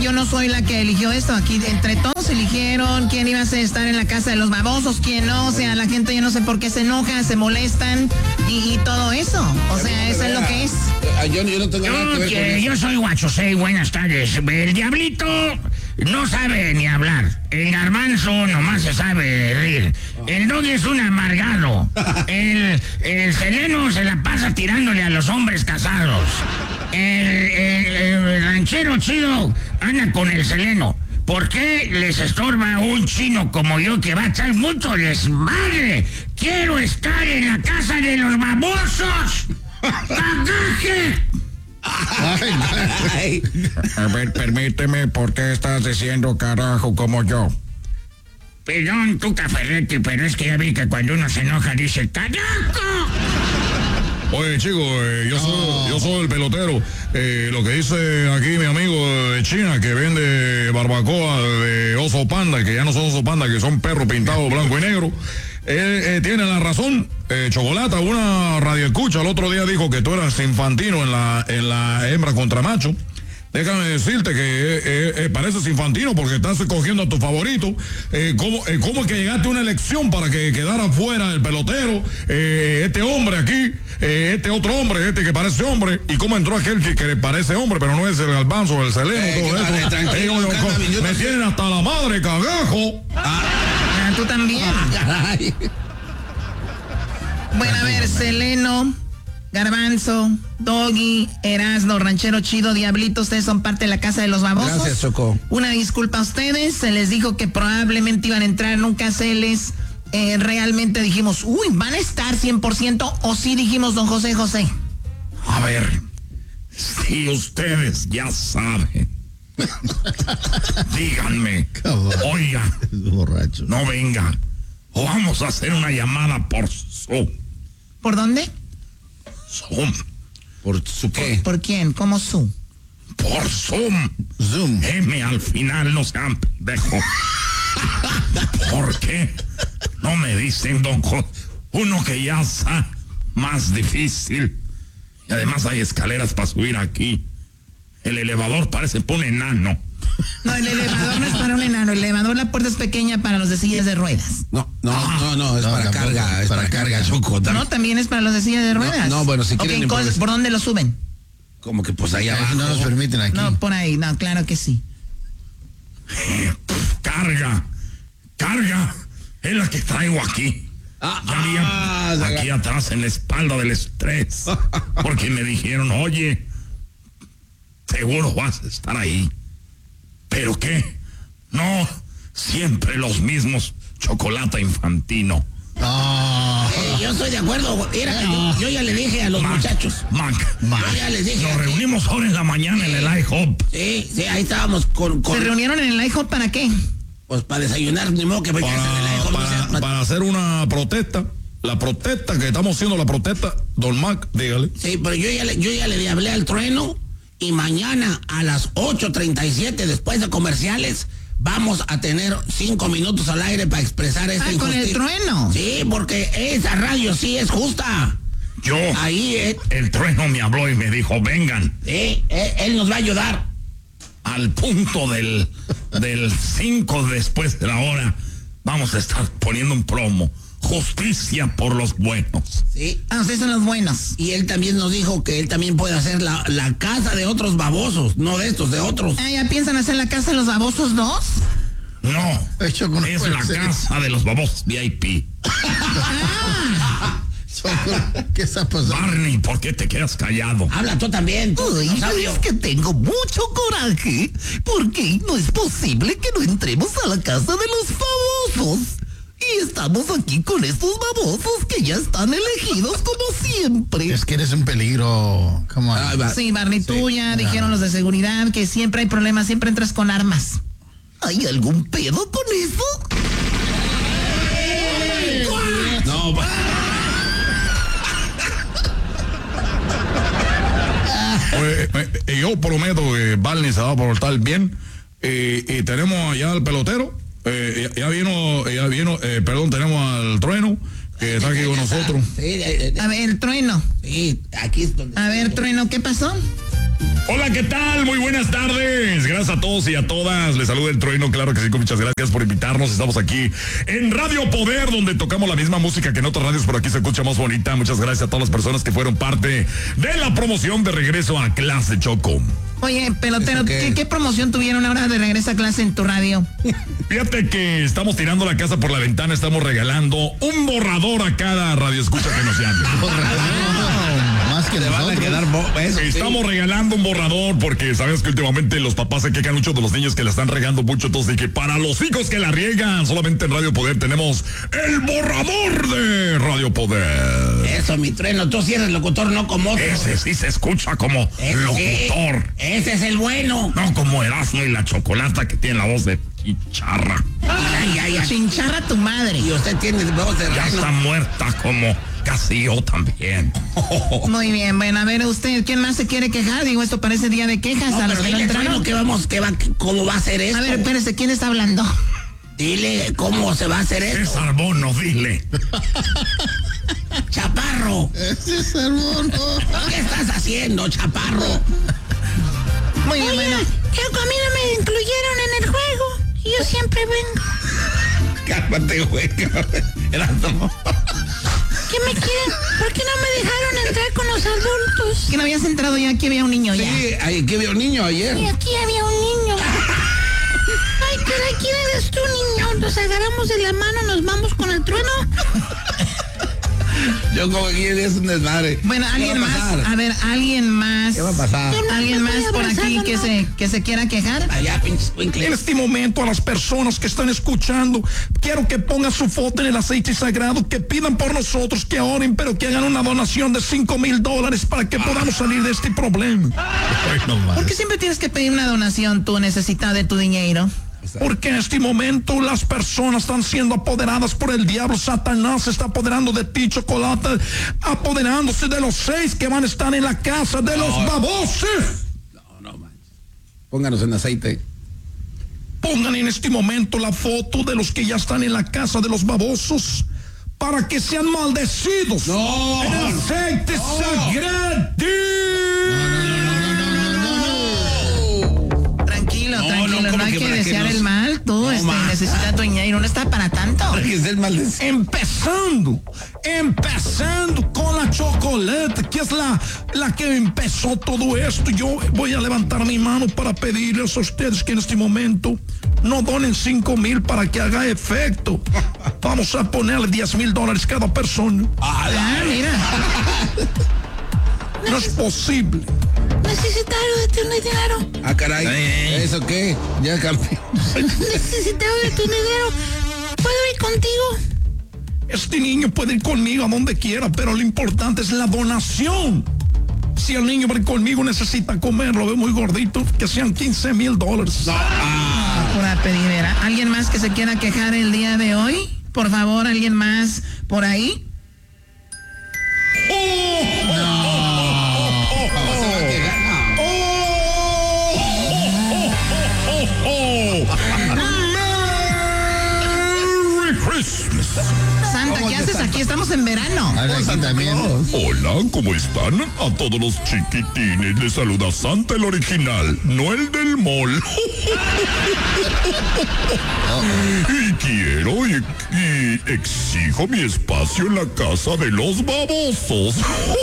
yo no soy la que eligió esto. Aquí entre todos eligieron quién iba a estar en la casa de los babosos, quién no. O sea, la gente yo no sé por qué se enoja, se molestan y todo eso. O sea, eso es lo que es. Yo no tengo nada que ver con eso. Yo soy Guachosei, buenas tardes. El Diablito no sabe ni hablar. El Garbanzo nomás se sabe reír. El Doggy es un amargado. El Seleno se la pasa tirándole a los hombres casados. El ranchero chido anda con el Seleno. ¿Por qué les estorba un chino como yo que va a echar mucho desmadre? Quiero estar en la casa de los babosos. ¡Cagaje! A ver, permíteme, ¿por qué estás diciendo carajo como yo? Perdón, tu Caferretti, pero es que ya vi que cuando uno se enoja dice ¡carajo! Oye, chicos, yo soy el pelotero. Lo que dice aquí mi amigo de China, que vende barbacoa de oso panda, que ya no son oso panda, que son perros pintados blanco y negro. Tiene la razón. Chocolata, una radioescucha el otro día dijo que tú eras infantino en la hembra contra macho. Déjame decirte que pareces infantino porque estás escogiendo a tu favorito. ¿Cómo es que llegaste a una elección para que quedara fuera el pelotero? Este hombre aquí, este otro hombre, este que parece hombre. ¿Y cómo entró aquel que parece hombre, pero no es el Garbanzo, el Seleno, todo eso? Tranquilo, me tienen hasta la madre, cagajo. Tú también. Bueno, a ver, Seleno, Garbanzo, Doggy, Erasmo, Ranchero Chido, Diablito, ustedes son parte de la casa de los babosos. Gracias, Choco. Una disculpa a ustedes, se les dijo que probablemente iban a entrar, nunca se les realmente dijimos, van a estar 100%, o sí dijimos don José. A ver, si ustedes ya saben, díganme, oiga, borracho. no venga, o vamos a hacer una llamada por Zoom. ¿Por dónde? Zoom. ¿Por su qué? ¿Por quién? ¿Cómo su? Por Zoom. Zoom. M al final, no sean pendejos. ¿Por qué no me dicen, don José? Uno que ya está más difícil. Y además hay escaleras para subir aquí. El elevador parece para un enano. No, el elevador no es para un enano. El elevador, la puerta es pequeña para los de sillas de ruedas. No, es para carga, es para carga, Choco. No, también es para los de sillas de ruedas. No, bueno, si quieren... ¿Por dónde lo suben? Como que pues allá abajo. No nos permiten aquí. No, por ahí, no, claro que sí. Carga, es la que traigo aquí. Aquí atrás en la espalda del estrés. Porque me dijeron, oye, seguro vas a estar ahí. ¿Pero qué? No, siempre los mismos Chocolata Infantino. Yo estoy de acuerdo. Yo ya le dije a los muchachos. Yo ya les dije. Nos reunimos ahora en la mañana en el IHOP. Sí, ahí estábamos con... ¿Se reunieron en el IHOP para qué? Pues para desayunar, ni modo que vaya a hacer el IHOP. Para hacer una protesta. La protesta que estamos haciendo, la protesta, don Mac, dígale. Sí, pero yo ya le hablé al Trueno y mañana a las 8:37 después de comerciales vamos a tener 5 minutos al aire para expresar esta injusticia. ¿Con el Trueno? Sí, porque esa radio sí es justa. El Trueno me habló y me dijo, vengan. Él nos va a ayudar. Al punto del 5 después de la hora, vamos a estar poniendo un promo. Justicia por los buenos. Sí. Ustedes son los buenos. Y él también nos dijo que él también puede hacer la casa de otros babosos, no de estos, de otros. ¿Ya piensan hacer la casa de los babosos 2? No, es la casa de los babosos VIP. ¿Qué está pasando? Barney, ¿por qué te quedas callado? Habla tú también. Es que tengo mucho coraje, porque no es posible que no entremos a la casa de los famosos. Y estamos aquí con estos babosos que ya están elegidos como siempre. Es que eres un peligro. Sí, Barney, tú ya dijeron los de seguridad que siempre hay problemas, siempre entras con armas. ¿Hay algún pedo con eso? No, yo prometo que Barney se va a portar bien. Y tenemos allá al pelotero. Tenemos al Trueno, que está aquí con nosotros. Sí, a ver, el Trueno. Sí, aquí es donde... A ver, Trueno, ¿qué pasó? Hola, ¿qué tal? Muy buenas tardes. Gracias a todos y a todas. Les saluda el Trueno, claro que sí, muchas gracias por invitarnos. Estamos aquí en Radio Poder, donde tocamos la misma música que en otras radios, pero aquí se escucha más bonita. Muchas gracias a todas las personas que fueron parte de la promoción de regreso a clase, Choco. Oye, pelotero, ¿qué promoción tuvieron ahora de regreso a clase en tu radio? Fíjate que estamos tirando la casa por la ventana, estamos regalando un borrador a cada radioescucha que nos llame. Más que Te van a quedar Estamos regalando un borrador porque sabes que últimamente los papás se quejan mucho de los niños que la están regando mucho. Entonces dije, para los hijos que la riegan, solamente en Radio Poder tenemos el borrador de Radio Poder. Eso, mi Trueno, tú sí eres locutor, no como otro. Ese sí se escucha como locutor. Ese es el bueno. No como Erasmo y la Chocolata, que tiene la voz de chicharra. Ay. Chincharra tu madre. Y usted tiene voz de Ya reno. está muerta como casi yo también. Muy bien, bueno, a ver usted, ¿quién más se quiere quejar? Digo, esto parece día de quejas No, a los pero que no dile, entraron. Trueno, ¿cómo va a ser esto? A ver, espérese, ¿quién está hablando? Dile cómo se va a hacer esto. César Bono, dile. Chaparro, Ese es hermoso. ¿qué estás haciendo, Chaparro? Muy bien, bueno. Choco, a mí no me incluyeron en el juego. Y yo siempre vengo. Cálmate, güey. Erasmo. ¿Qué me quieren? ¿Por qué no me dejaron entrar con los adultos? Que no habías entrado ya, aquí había un niño ya. Sí, que vio un niño ayer. Y aquí había un niño. Ay, caray, ¿quién eres tú, niño? Nos agarramos de la mano, nos vamos con el Trueno. Yo como que es un desmadre. Bueno, alguien ¿Qué va a más, pasar? a ver, alguien más. ¿Qué va a pasar? ¿Alguien No más estoy por aquí abrazando, que se quiera quejar? Allá, pinches En winkles. este momento, a las personas que están escuchando, quiero que pongan su foto en el aceite sagrado, que pidan por nosotros, que oren, pero que hagan una donación de $5,000 para que podamos salir de este problema. ¿Por qué siempre tienes que pedir una donación tú necesitas de tu dinero? Porque en este momento las personas están siendo apoderadas por el diablo. Satanás se está apoderando de ti, Chocolate, apoderándose de los 6 que van a estar en la casa de los babosos. No, man. Pónganos en aceite. Pongan en este momento la foto de los que ya están en la casa de los babosos para que sean maldecidos. No. En el aceite sagrado. Tranquilo, ¿cómo no hay que que para qué desear nos- el mal, tú ma. necesitas tu dinero, no está para tanto. Que es el maldecido. Empezando con la Chocolate, que es la que empezó todo esto. Yo voy a levantar mi mano para pedirles a ustedes que en este momento no donen $5,000 para que haga efecto. Vamos a ponerle $10,000 cada persona. Ah, mira. No es posible. Necesitaba de tu dinero. Ah, caray. ¿Eso qué? Ya cambié. Necesitaba de tu dinero. ¿Puedo ir contigo? Este niño puede ir conmigo a donde quiera, pero lo importante es la donación. Si el niño va a ir conmigo, necesita comer, lo veo muy gordito, que sean $15,000. Pura pedidera. ¿Alguien más que se quiera quejar el día de hoy? Por favor, ¿alguien más por ahí? Merry Christmas. Santa, ¿qué haces aquí? Estamos en verano. Aquí también. Hola, ¿cómo están? A todos los chiquitines les saluda Santa el original, no el del mall. Y quiero y exijo mi espacio en la casa de los babosos.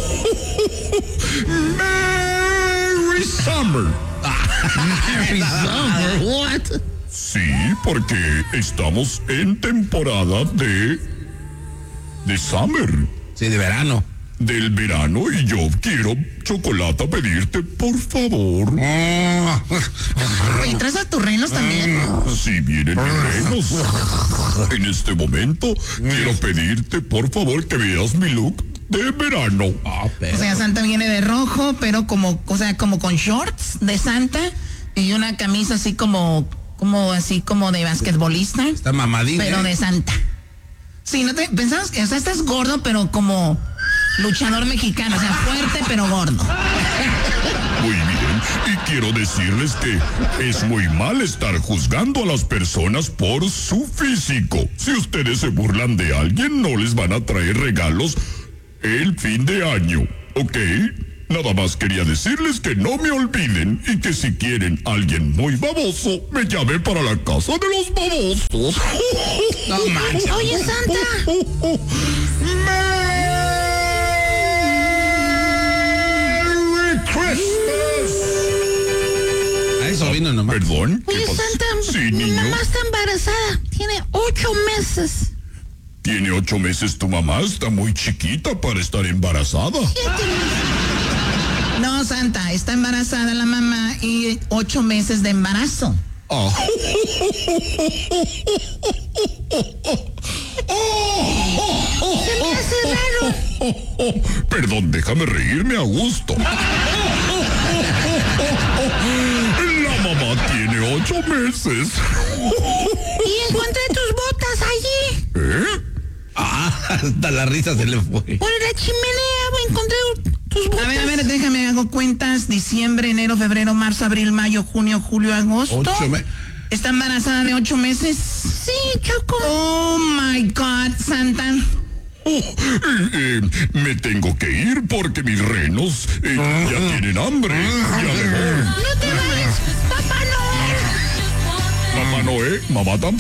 Merry Summer. Merry Summer, what? Sí, porque estamos en temporada de summer. Sí, de verano. Del verano, y yo quiero, Chocolata, pedirte, por favor, Oye, ¿traes a tus reinos también? si vienen renos, en este momento, quiero pedirte, por favor, que veas mi look de verano. O sea, Santa viene de rojo, pero como con shorts de Santa y una camisa así como de basquetbolista, Está mamadín. pero de Santa. Sí, no te pensabas que, o sea, estás gordo, pero como luchador mexicano, o sea, fuerte pero gordo. Muy bien, y quiero decirles que es muy mal estar juzgando a las personas por su físico. Si ustedes se burlan de alguien, no les van a traer regalos el fin de año, ¿ok? nada más quería decirles que no me olviden y que si quieren alguien muy baboso, me llamen para la casa de los babosos. No manches. Oye, Santa. ¡Merry Christmas! A eso vino nomás. Perdón. ¿qué Oye, pasó? Santa. Sí, Mi niño. mamá está embarazada. Tiene 8 meses. Tiene 8 meses tu mamá, está muy chiquita para estar embarazada. 7 meses. No, Santa, está embarazada la mamá y 8 meses de embarazo. Ah. Se me hace raro. Perdón, déjame reírme a gusto. La mamá tiene 8 meses. Y encontré tus botas allí. ¿Eh? Hasta la risa se le fue. Por la chimenea encontré tus botas. A ver, déjame, hago cuentas. Diciembre, enero, febrero, marzo, abril, mayo, junio, julio, agosto. 8 meses. ¿Está embarazada de 8 meses? Sí, Choco. Oh, my God, Santa. Me tengo que ir porque mis renos ya tienen hambre. Ya me voy. No te vayas, Papá Noel. Mamá Noé, mamá tampoco.